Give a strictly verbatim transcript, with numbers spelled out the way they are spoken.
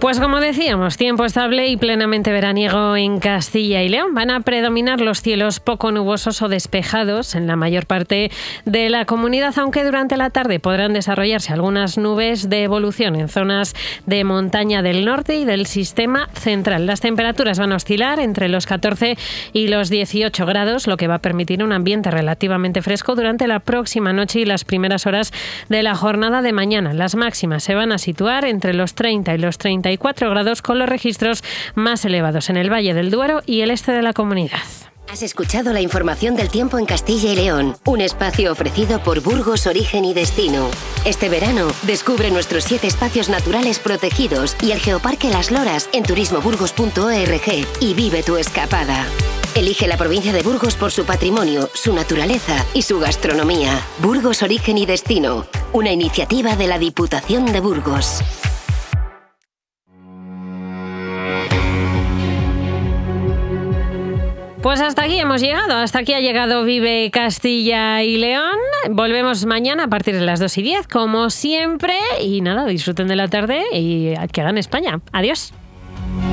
Pues como decíamos, tiempo estable y plenamente veraniego en Castilla y León. Van a predominar los cielos poco nubosos o despejados en la mayor parte de la comunidad, aunque durante la tarde podrán desarrollarse algunas nubes de evolución en zonas de montaña del norte y del sistema central. Las temperaturas van a oscilar entre los catorce y los dieciocho grados, lo que va a permitir un ambiente relativamente fresco durante la próxima noche y las primeras horas de la jornada de mañana. Las máximas se van a situar entre los treinta y los treinta y cuatro grados, con los registros más elevados en el Valle del Duero y el este de la comunidad. Has escuchado la información del tiempo en Castilla y León, un espacio ofrecido por Burgos Origen y Destino. Este verano, descubre nuestros siete espacios naturales protegidos y el Geoparque Las Loras en turismo burgos punto org y vive tu escapada. Elige la provincia de Burgos por su patrimonio, su naturaleza y su gastronomía. Burgos Origen y Destino, una iniciativa de la Diputación de Burgos. Pues hasta aquí hemos llegado, hasta aquí ha llegado Vive Castilla y León. Volvemos mañana a partir de las dos y diez, como siempre. Y nada, disfruten de la tarde y que hagan España. Adiós.